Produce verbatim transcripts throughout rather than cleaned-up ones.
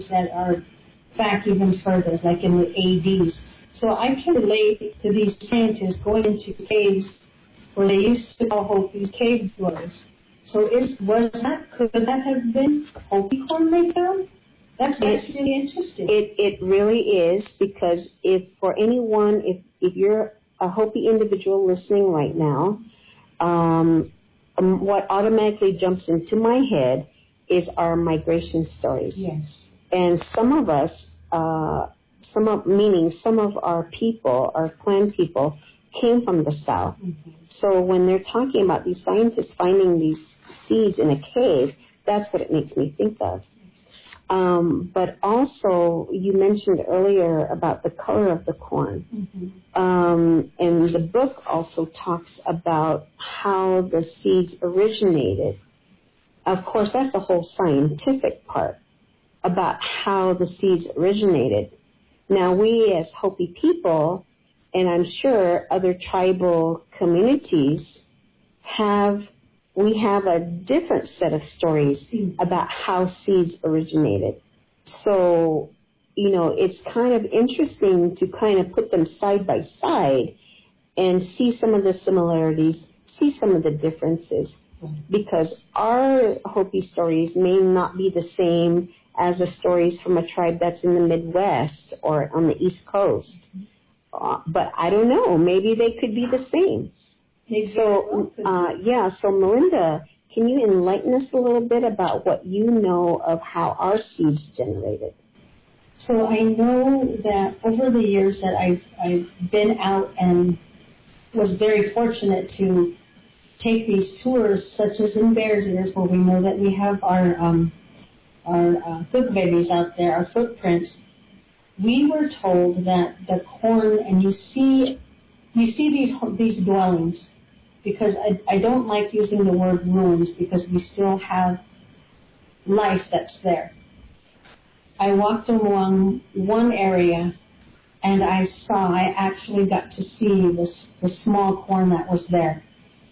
that are back even further, like in the A Ds. So I can relate to these scientists going into caves where they used to call Hopi cave dwellers. So is, was that, could that have been Hopi corn they found? That's, that's it, really interesting. It it really is, because if for anyone, if, if you're a Hopi individual listening right now, um, um, what automatically jumps into my head is our migration stories. Yes. And some of us, uh, some of, meaning some of our people, our clan people, came from the South. Mm-hmm. So when they're talking about these scientists finding these seeds in a cave, that's what it makes me think of. Um, but also, you mentioned earlier about the color of the corn. Mm-hmm. Um, and the book also talks about how the seeds originated. Of course, that's the whole scientific part about how the seeds originated. Now, we as Hopi people, and I'm sure other tribal communities, have we have a different set of stories about how seeds originated. So, you know, it's kind of interesting to kind of put them side by side and see some of the similarities, see some of the differences, because our Hopi stories may not be the same as the stories from a tribe that's in the Midwest or on the East Coast. Uh, but I don't know, maybe they could be the same. So, uh, yeah, so Melinda, can you enlighten us a little bit about what you know of how our seeds generated? So I know that over the years that I've, I've been out and was very fortunate to take these tours, such as in Bears Ears, where we know that we have our um, our uh, foot babies out there, our footprints. We were told that the corn, and you see, you see these these dwellings, because I, I don't like using the word ruins, because we still have life that's there. I walked along one area, and I saw, I actually got to see this, the small corn that was there.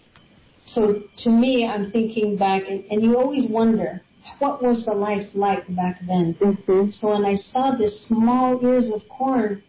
So to me, I'm thinking back, and, and you always wonder, what was the life like back then? Mm-hmm. So when I saw this small ears of corn,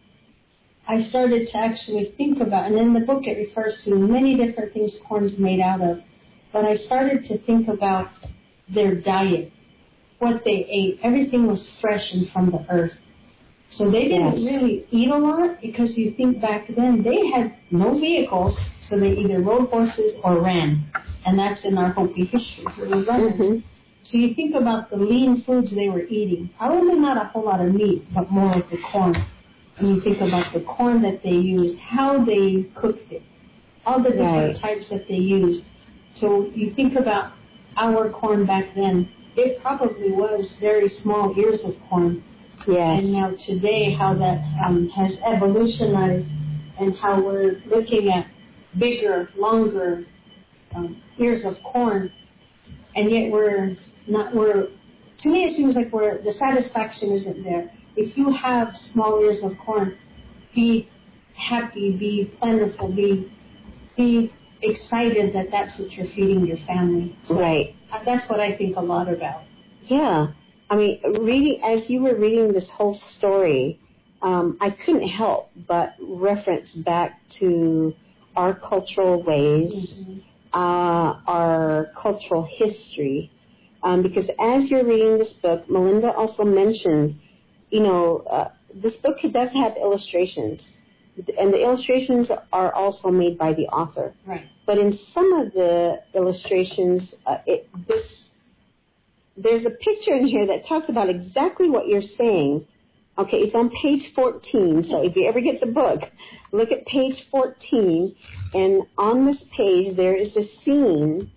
I started to actually think about, and in the book it refers to many different things corn's made out of, but I started to think about their diet, what they ate. Everything was fresh and from the earth. So they didn't yes. really eat a lot, because you think back then they had no vehicles, so they either rode horses or ran. And that's in our Hopi history. It was runners. Mm-hmm. So you think about the lean foods they were eating. Probably not a whole lot of meat, but more of the corn. And you think about the corn that they used, how they cooked it, all the different right. types that they used. So you think about our corn back then, it probably was very small ears of corn. Yes. And now today, how that um, has evolutionized, and how we're looking at bigger, longer um, ears of corn, and yet we're not, we're, to me it seems like we're, the satisfaction isn't there. If you have small ears of corn, be happy, be plentiful, be, be excited that that's what you're feeding your family. So right. That's what I think a lot about. Yeah. I mean, reading, as you were reading this whole story, um, I couldn't help but reference back to our cultural ways, mm-hmm. uh, our cultural history, um, because as you're reading this book, Melinda also mentioned, you know, uh, this book does have illustrations, and the illustrations are also made by the author. Right. But in some of the illustrations, uh, it, this there's a picture in here that talks about exactly what you're saying. Okay, it's on page fourteen, so if you ever get the book, look at page fourteen, and on this page there is a scene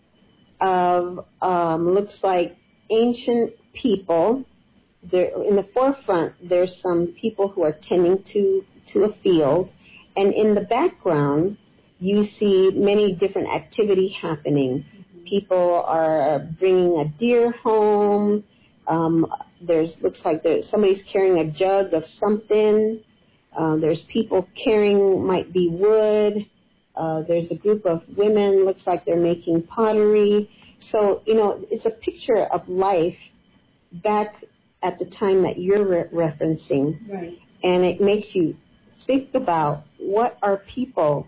of, um, looks like ancient people. There, in the forefront, there's some people who are tending to, to a field, and in the background, you see many different activity happening. People are bringing a deer home. Um, there's looks like there's somebody's carrying a jug of something. Uh, there's people carrying, might be wood. Uh, there's a group of women, looks like they're making pottery. So, you know, it's a picture of life back at the time that you're re- referencing. Right. And it makes you think about what our people,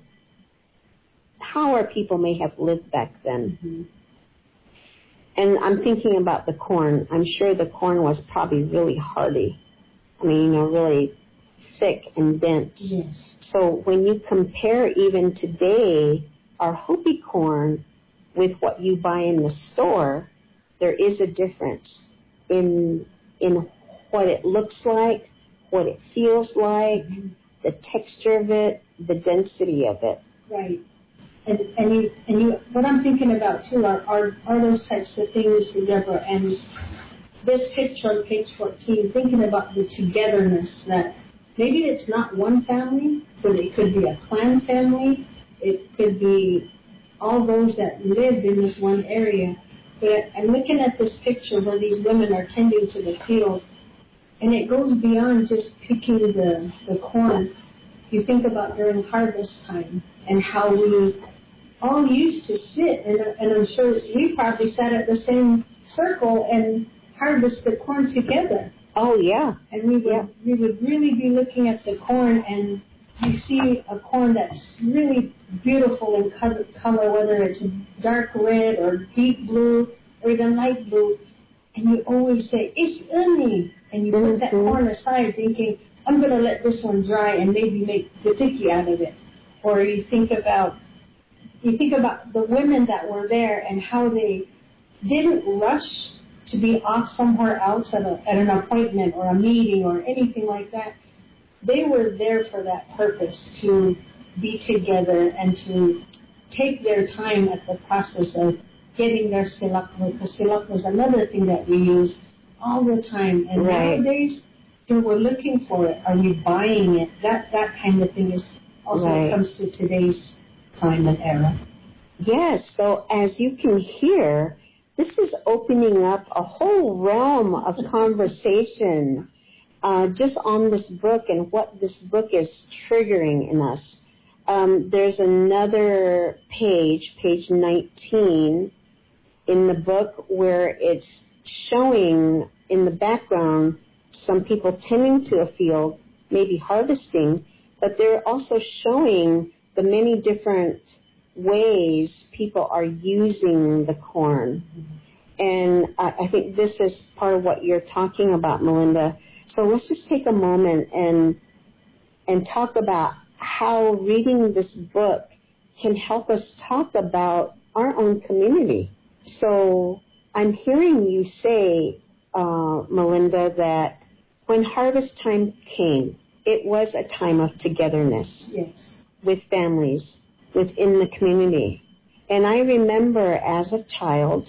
how our people may have lived back then. Mm-hmm. And I'm thinking about the corn. I'm sure the corn was probably really hardy. I mean, you know, really thick and dense. Yes. So when you compare even today our Hopi corn with what you buy in the store, there is a difference in in what it looks like, what it feels like, mm-hmm. the texture of it, the density of it. Right. And and you and you what I'm thinking about too are are, are those types of things, Deborah, and this picture on page fourteen, thinking about the togetherness that maybe it's not one family, but it could be a clan family. It could be all those that lived in this one area. But I'm looking at this picture where these women are tending to the field, and it goes beyond just picking the, the corn. You think about during harvest time and how we all used to sit, and, and I'm sure we probably sat at the same circle and harvest the corn together. Oh, yeah. And we would, yeah. we would really be looking at the corn, and you see a corn that's really beautiful in color, color, whether it's dark red or deep blue or even light blue. And you always say, it's uni. And you put mm-hmm. that corn aside thinking, I'm going to let this one dry and maybe make batiki out of it. Or you think about you think about the women that were there and how they didn't rush to be off somewhere else at, a, at an appointment or a meeting or anything like that. They were there for that purpose, to be together and to take their time at the process of getting their silakwa, because silakwa is another thing that we use all the time. And right. nowadays, you know, we're looking for it. Are we buying it? That that kind of thing is also right. comes to today's time and era. Yes, so as you can hear, this is opening up a whole realm of conversation uh, just on this book and what this book is triggering in us. Um, there's another page, page nineteen, in the book where it's showing in the background some people tending to a field, maybe harvesting, but they're also showing the many different ways people are using the corn. And I, I think this is part of what you're talking about, Melinda. So let's just take a moment and and talk about how reading this book can help us talk about our own community. So I'm hearing you say, uh, Melinda, that when harvest time came, it was a time of togetherness. Yes. With families within the community. And I remember as a child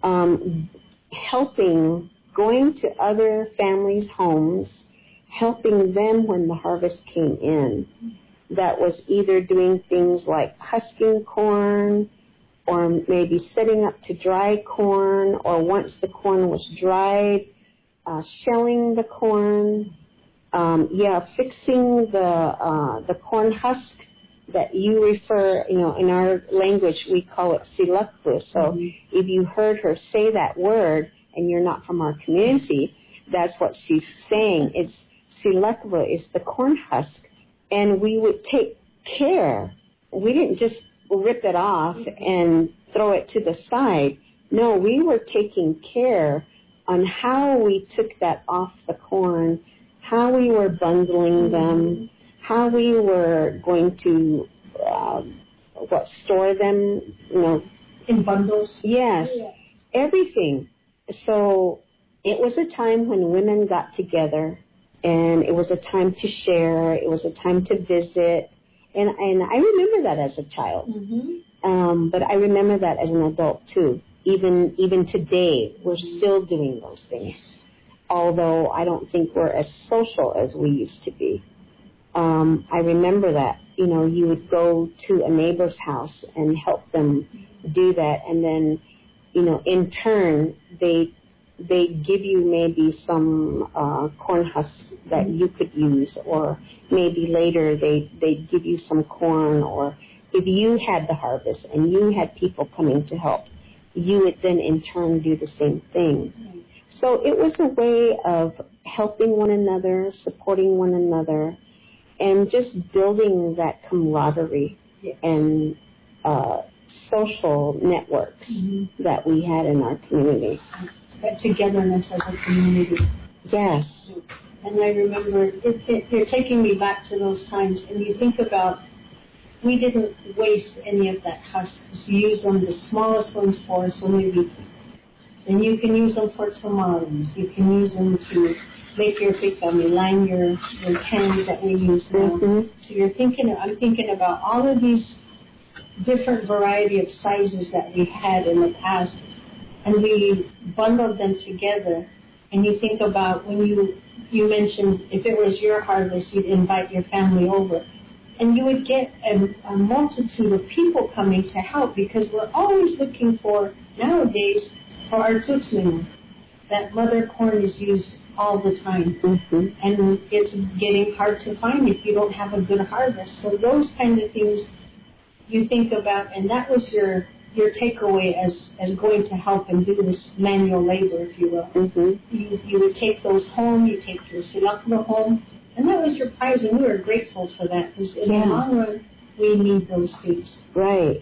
um, helping, going to other families' homes, helping them when the harvest came in. That was either doing things like husking corn, or maybe setting up to dry corn, or once the corn was dried, uh, shelling the corn, um, yeah, fixing the uh, the corn husk that you refer, you know, in our language we call it silakwa. So mm-hmm. if you heard her say that word and you're not from our community, that's what she's saying. It's silakwa is the corn husk, and we would take care. We didn't just rip it off and throw it to the side. No, we were taking care on how we took that off the corn, how we were bundling them, how we were going to uh, what store them, you know, in bundles. Yes, yeah. Everything. So it was a time when women got together, and it was a time to share. It was a time to visit, and and I remember that as a child. Mm-hmm. Um, but I remember that as an adult too. Even even today, we're still doing those things. Although I don't think we're as social as we used to be. Um, I remember that, you know, you would go to a neighbor's house and help them do that, and then, you know, in turn, they they give you maybe some uh, corn husks that you could use, or maybe later they they give you some corn, or if you had the harvest and you had people coming to help, you would then in turn do the same thing. So it was a way of helping one another, supporting one another, and just building that camaraderie yes. and uh, social networks mm-hmm. that we had in our community. That togetherness as a community. Yes. And I remember, it, it, you're taking me back to those times, and you think about, we didn't waste any of that husk. You use them, the smallest ones for somebody. And you can use them for tamales. You can use them to make your family line your, your cans that we use now. Mm-hmm. So you're thinking, I'm thinking about all of these different variety of sizes that we had in the past, and we bundled them together. And you think about when you you mentioned if it was your harvest, you'd invite your family over, and you would get a, a multitude of people coming to help, because we're always looking for nowadays for our tutsmenu. That mother corn is used all the time, mm-hmm. and it's getting hard to find if you don't have a good harvest. So those kind of things you think about, and that was your your takeaway as, as going to help and do this manual labor, if you will. Mm-hmm. You, you would take those home, you take your silakno home, and that was your prize, and we were grateful for that, because in yeah. the long run, we need those things. Right.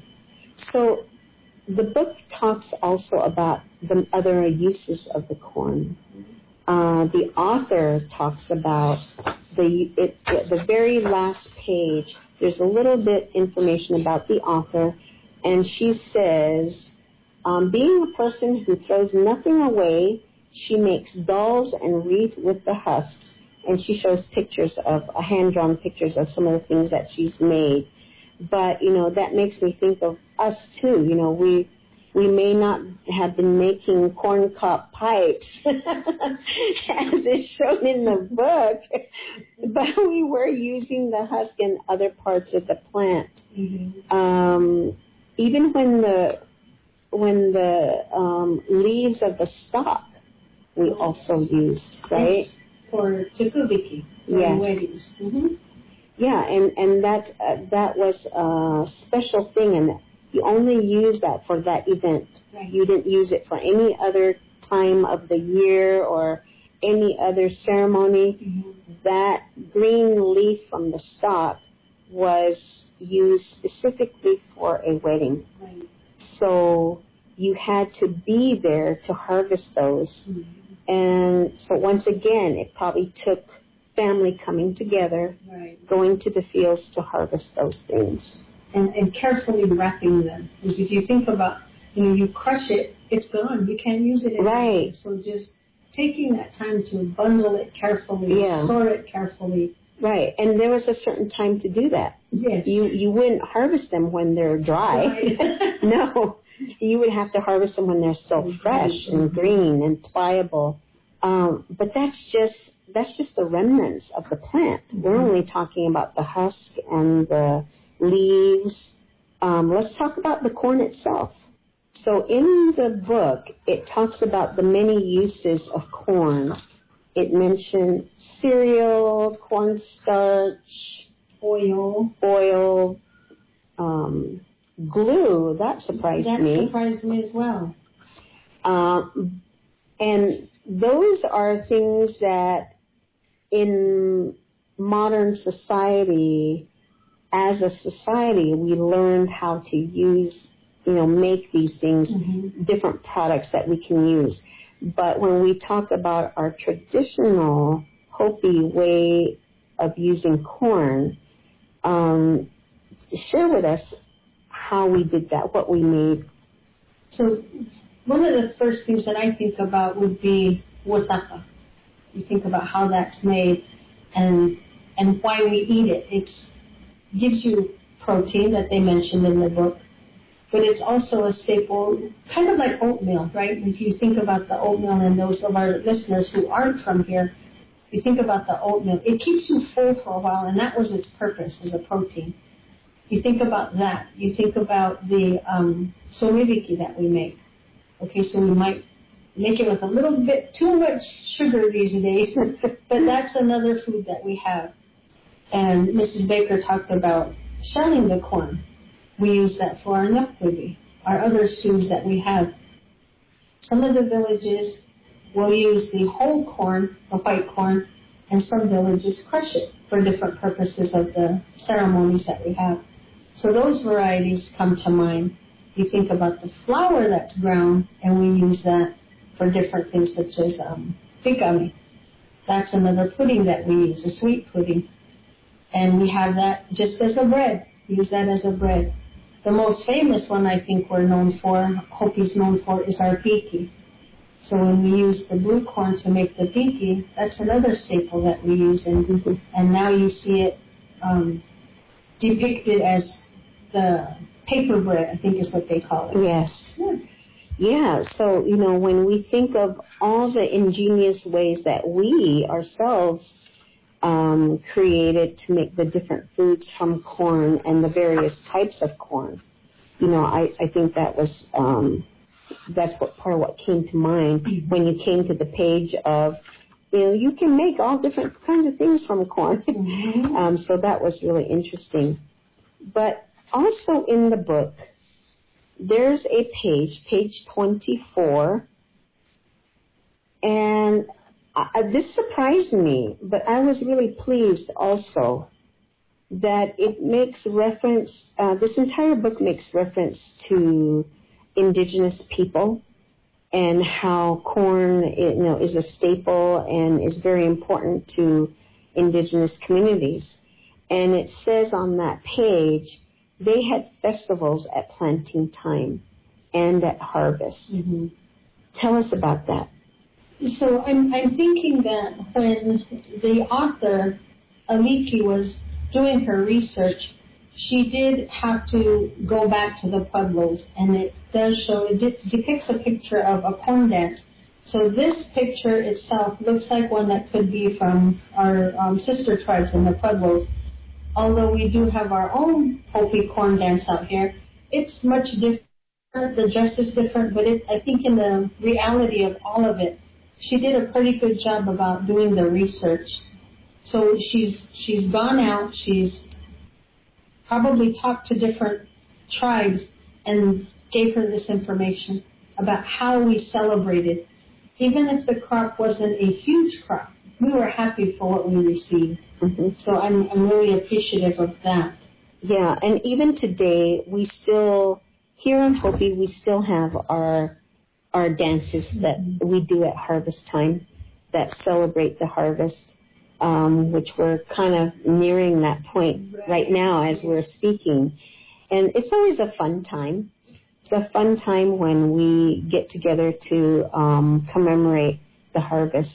So the book talks also about the other uses of the corn. Uh, the author talks about the it, it, the very last page. There's a little bit information about the author, and she says, um, being a person who throws nothing away, she makes dolls and wreaths with the husks, and she shows pictures of uh, hand-drawn pictures of some of the things that she's made. But you know, that makes me think of us too. You know, we. We may not have been making corn cob pipes, as is shown in the book, but we were using the husk in other parts of the plant. Mm-hmm. Um, even when the when the um, leaves of the stalk, we also used, right? For tukubiki, for yeah. weddings. Mm-hmm. Yeah, and and that uh, that was a special thing, and you only use that for that event. Right. You didn't use it for any other time of the year or any other ceremony. Mm-hmm. That green leaf from the stalk was used specifically for a wedding. Right. So you had to be there to harvest those. Mm-hmm. And so once again, it probably took family coming together, right. going to the fields to harvest those things. And, and carefully wrapping them. Because if you think about, you know, you crush it, it's gone. You can't use it anymore. Right. So just taking that time to bundle it carefully, yeah. store it carefully. Right. And there was a certain time to do that. Yes. You you wouldn't harvest them when they're dry. Right. No. You would have to harvest them when they're still fresh and green and pliable. Um, but that's just that's just the remnants of the plant. Mm-hmm. We're only talking about the husk and the leaves. Um, let's talk about the corn itself. So in the book, it talks about the many uses of corn. It mentioned cereal, cornstarch, oil, oil, um, glue. That surprised that me. That surprised me as well. Um, and those are things that in modern society, as a society, we learned how to use, you know, make these things, mm-hmm. different products that we can use. But when we talk about our traditional Hopi way of using corn, um, share with us how we did that, what we made. So one of the first things that I think about would be wataka. You think about how that's made and and why we eat it. It's gives you protein that they mentioned in the book, but it's also a staple, kind of like oatmeal, right? If you think about the oatmeal, and those of our listeners who aren't from here, you think about the oatmeal, it keeps you full for a while, and that was its purpose, as a protein. You think about that. You think about the um, somebiki that we make. Okay, so we might make it with a little bit too much sugar these days, but that's another food that we have. And Missus Baker talked about shelling the corn. We use that for our nakwibi, our other stews that we have. Some of the villages, will use the whole corn, the white corn, and some villages crush it for different purposes of the ceremonies that we have. So those varieties come to mind. You think about the flour that's ground, and we use that for different things such as um, pigami. That's another pudding that we use, a sweet pudding. And we have that just as a bread, use that as a bread. The most famous one I think we're known for, Hopi's known for, is our piki. So when we use the blue corn to make the piki, that's another staple that we use. And, mm-hmm. and now you see it um, depicted as the paper bread, I think is what they call it. Yes. Yeah. Yeah, so, you know, when we think of all the ingenious ways that we ourselves um, created to make the different foods from corn and the various types of corn, you know, I, I think that was, um, that's what part of what came to mind when you came to the page of, you know, you can make all different kinds of things from corn. Mm-hmm. um, so that was really interesting. But also in the book, there's a page, page twenty-four, and I, this surprised me, but I was really pleased also that it makes reference, uh, this entire book makes reference to indigenous people and how corn, you know, is a staple and is very important to indigenous communities. And it says on that page, they had festivals at planting time and at harvest. Mm-hmm. Tell us about that. So I'm, I'm thinking that when the author, Aliki, was doing her research, she did have to go back to the pueblos, and it does show, it de- depicts a picture of a corn dance. So this picture itself looks like one that could be from our um, sister tribes in the pueblos. Although we do have our own Hopi corn dance out here, it's much different. The dress is different, but it, I think in the reality of all of it, she did a pretty good job about doing the research. So she's she's gone out, she's probably talked to different tribes and gave her this information about how we celebrated. Even if the crop wasn't a huge crop, we were happy for what we received. Mm-hmm. So I'm, I'm really appreciative of that. Yeah, and even today, we still, here in Hopi, we still have our our dances that mm-hmm. we do at harvest time that celebrate the harvest, um, which we're kind of nearing that point right. right now as we're speaking. And it's always a fun time. It's a fun time when we get together to um, commemorate the harvest.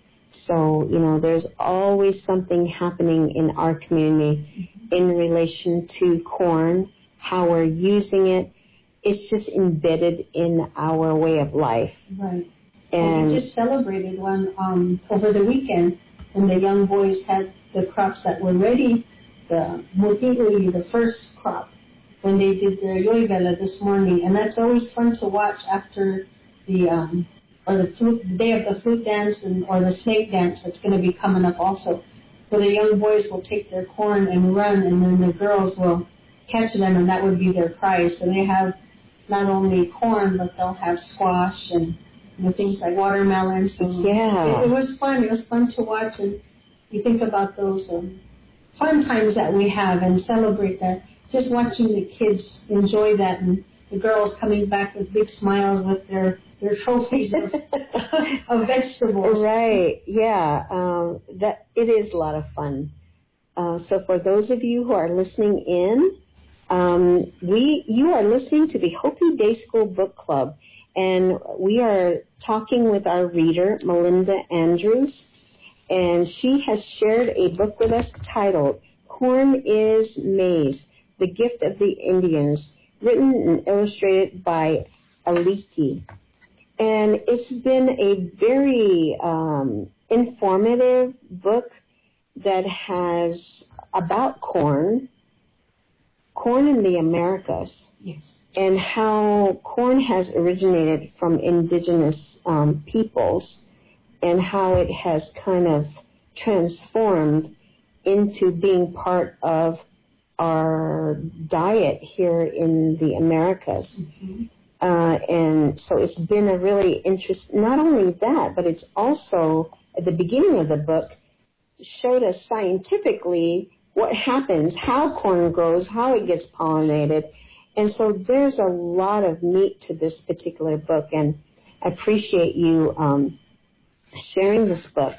So, you know, there's always something happening in our community in relation to corn, how we're using it. It's just embedded in our way of life. Right. And well, we just celebrated one um, over the weekend when the young boys had the crops that were ready, the mutili, the first crop, when they did their yoivela this morning. And that's always fun to watch after the... Um, or the, flute, the day of the flute dance and or the snake dance that's going to be coming up also, where the young boys will take their corn and run, and then the girls will catch them, and that would be their prize. So they have not only corn, but they'll have squash and you know, things like watermelon. So yeah. it, it was fun. It was fun to watch, and you think about those um, fun times that we have and celebrate that. Just watching the kids enjoy that, and the girls coming back with big smiles with their their trophies of, of vegetables. Right, yeah. Um, that it is a lot of fun. Uh, so for those of you who are listening in, um, we you are listening to the Hopi Day School Book Club, and we are talking with our reader, Melinda Andrews, and she has shared a book with us titled Corn is Maize, The Gift of the Indians, written and illustrated by Aliki. And it's been a very um, informative book that has about corn, corn in the Americas, yes, and how corn has originated from indigenous um, peoples, and how it has kind of transformed into being part of our diet here in the Americas. Mm-hmm. Uh, and so it's been a really interest, not only that, but it's also, at the beginning of the book, showed us scientifically what happens, how corn grows, how it gets pollinated. And so there's a lot of meat to this particular book, and I appreciate you um, sharing this book.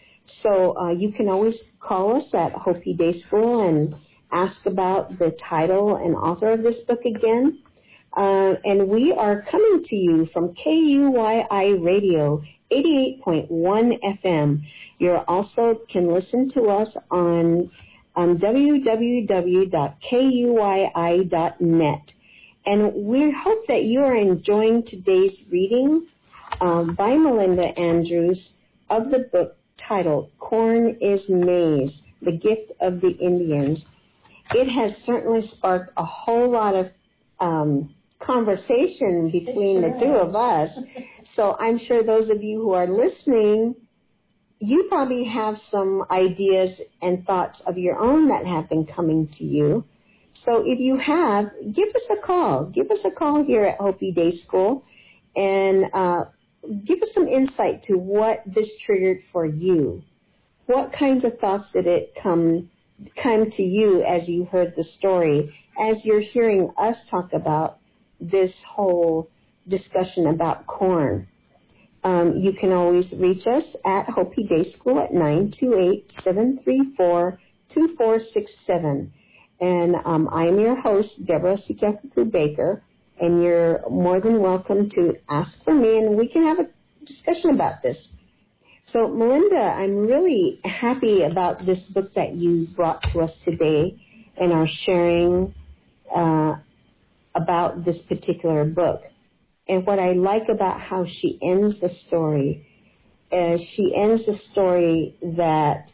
So uh, you can always call us at Hopi Day School and ask about the title and author of this book again. Uh, and we are coming to you from K U Y I Radio, eighty-eight point one F M. You also can listen to us on um, w w w dot k u y i dot net. And we hope that you are enjoying today's reading um, by Melinda Andrews of the book titled Corn is Maize, The Gift of the Indians. It has certainly sparked a whole lot of um, conversation between the two of us. So I'm sure those of you who are listening, you probably have some ideas and thoughts of your own that have been coming to you. So if you have, give us a call. Give us a call here at Hopi Day School and uh, give us some insight to what this triggered for you. What kinds of thoughts did it come come to you as you heard the story, as you're hearing us talk about this whole discussion about corn? Um, you can always reach us at Hopi Day School at nine two eight, seven three four, two four six seven. And um, I'm your host, Deborah Sikekuku Baker, and you're more than welcome to ask for me, and we can have a discussion about this. So, Melinda, I'm really happy about this book that you brought to us today and are sharing uh, about this particular book. And what I like about how she ends the story is she ends the story that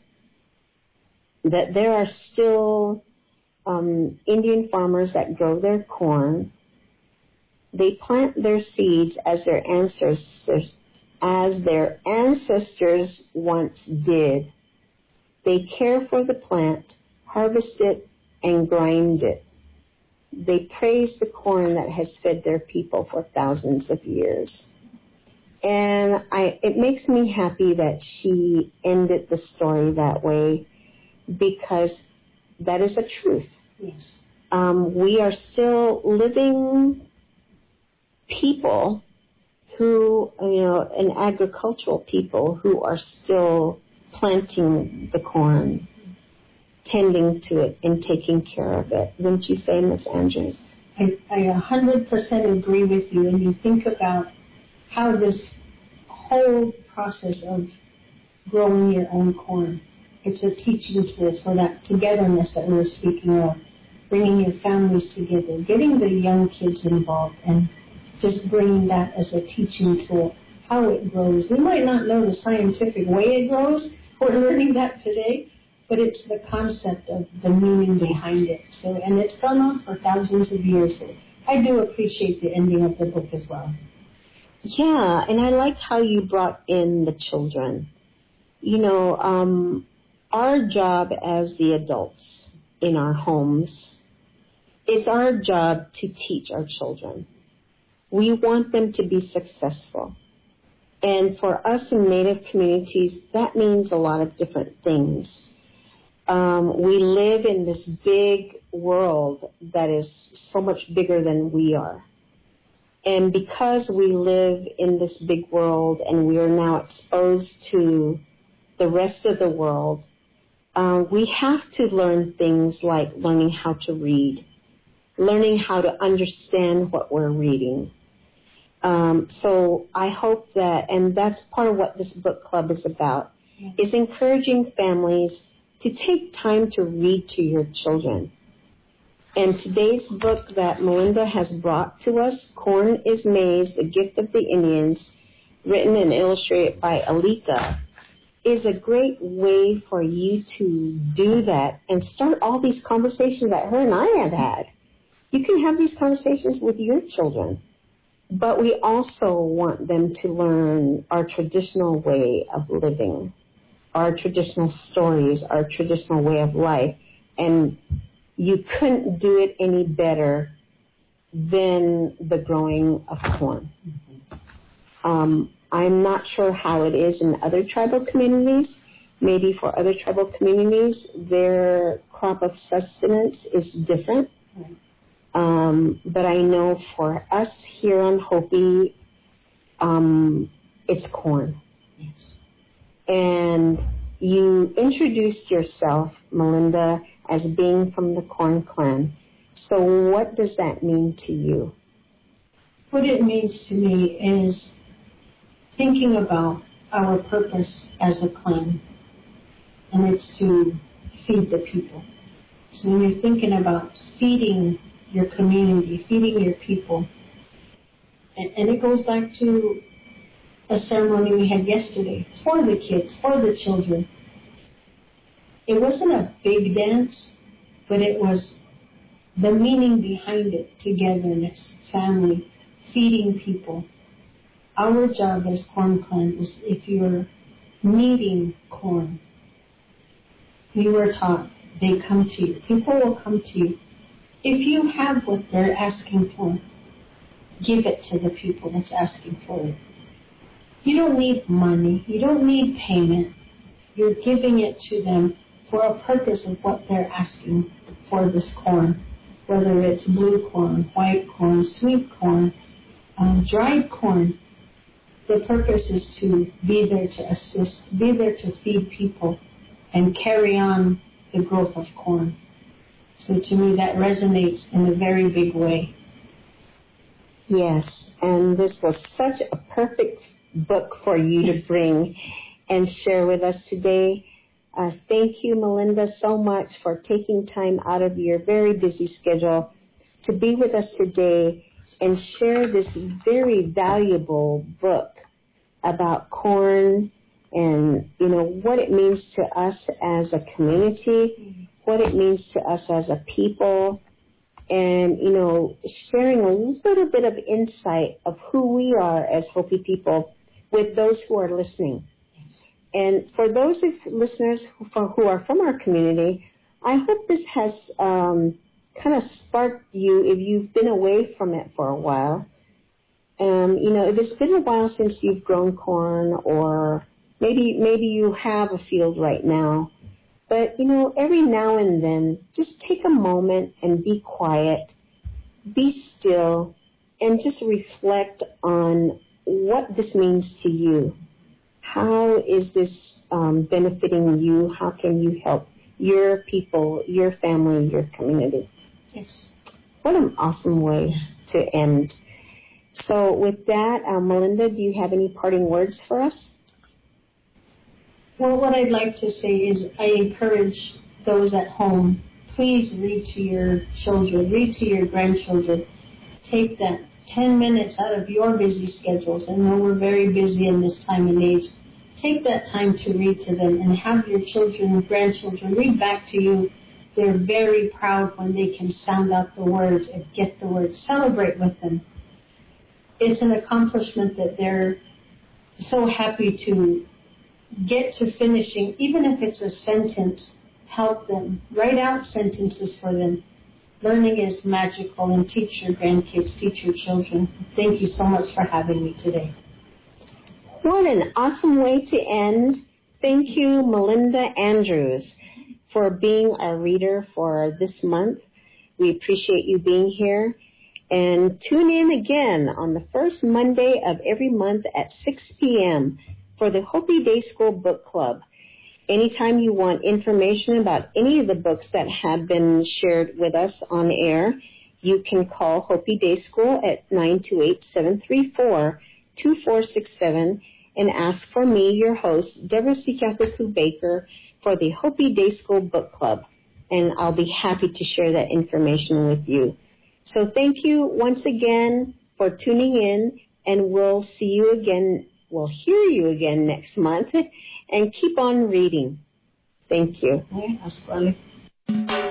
that there are still um, Indian farmers that grow their corn. They plant their seeds as their ancestors as their ancestors once did. They care for the plant, harvest it, and grind it. They praise the corn that has fed their people for thousands of years. And I, it makes me happy that she ended the story that way, because that is the truth. Yes. Um, we are still living people who, you know, an agricultural people who are still planting the corn, tending to it, and taking care of it. Wouldn't you say, Miss Andrews? I, I one hundred percent agree with you. And you think about how this whole process of growing your own corn, it's a teaching tool for that togetherness that we were speaking of, bringing your families together, getting the young kids involved, and just bringing that as a teaching tool, how it grows. We might not know the scientific way it grows. We're learning that today, but it's the concept of the meaning behind it. So, and it's gone on for thousands of years. So I do appreciate the ending of the book as well. Yeah, and I like how you brought in the children. You know, um, our job as the adults in our homes, it's our job to teach our children. We want them to be successful. And for us in Native communities, that means a lot of different things. Um, we live in this big world that is so much bigger than we are. And because we live in this big world and we are now exposed to the rest of the world, uh, we have to learn things like learning how to read, learning how to understand what we're reading. Um, so I hope that, and that's part of what this book club is about, is encouraging families to take time to read to your children. And today's book that Melinda has brought to us, Corn is Maize, The Gift of the Indians, written and illustrated by Alika, is a great way for you to do that and start all these conversations that her and I have had. You can have these conversations with your children. But we also want them to learn our traditional way of living, our traditional stories, our traditional way of life. And you couldn't do it any better than the growing of corn. Mm-hmm. Um, I'm not sure how it is in other tribal communities. Maybe for other tribal communities, their crop of sustenance is different. Right. Um, but I know for us here on Hopi, um, it's corn. Yes. And you introduced yourself, Melinda, as being from the Corn Clan. So what does that mean to you? What it means to me is thinking about our purpose as a clan, and it's to feed the people. So when you're thinking about feeding your community, feeding your people, and, and it goes back to a ceremony we had yesterday for the kids, for the children. It wasn't a big dance, but it was the meaning behind it, togetherness, family, feeding people. Our job as Corn Clan is if you're needing corn, we were taught they come to you. People will come to you. If you have what they're asking for, give it to the people that's asking for it. You don't need money. You don't need payment. You're giving it to them for a purpose of what they're asking for this corn, whether it's blue corn, white corn, sweet corn, um, dried corn. The purpose is to be there to assist, be there to feed people, and carry on the growth of corn. So to me, that resonates in a very big way. Yes, and this was such a perfect book for you to bring and share with us today. Uh, thank you, Melinda, so much for taking time out of your very busy schedule to be with us today and share this very valuable book about corn and, you know, what it means to us as a community, what it means to us as a people, and, you know, sharing a little bit of insight of who we are as Hopi people with those who are listening. And for those listeners who, who are from our community, I hope this has um, kind of sparked you if you've been away from it for a while. Um, you know, if it's been a while since you've grown corn, or maybe maybe you have a field right now. But, you know, every now and then, just take a moment and be quiet, be still, and just reflect on what this means to you. How is this um, benefiting you? How can you help your people, your family, your community? Yes. What an awesome way to end. So with that, uh, Melinda, do you have any parting words for us? Well, what I'd like to say is I encourage those at home, please read to your children, read to your grandchildren. Take that ten minutes out of your busy schedules. I know we're very busy in this time and age. Take that time to read to them and have your children and grandchildren read back to you. They're very proud when they can sound out the words and get the words. Celebrate with them. It's an accomplishment that they're so happy to get to finishing, even if it's a sentence. Help them. Write out sentences for them. Learning is magical, and teach your grandkids, teach your children. Thank you so much for having me today. What an awesome way to end. Thank you, Melinda Andrews, for being our reader for this month. We appreciate you being here. And tune in again on the first Monday of every month at six p.m. for the Hopi Day School Book Club. Anytime you want information about any of the books that have been shared with us on air, you can call Hopi Day School at nine two eight, seven three four, two four six seven and ask for me, your host, Deborah Sikakaku Baker, for the Hopi Day School Book Club. And I'll be happy to share that information with you. So thank you once again for tuning in, and we'll see you again, we'll hear you again next month, and keep on reading. Thank you.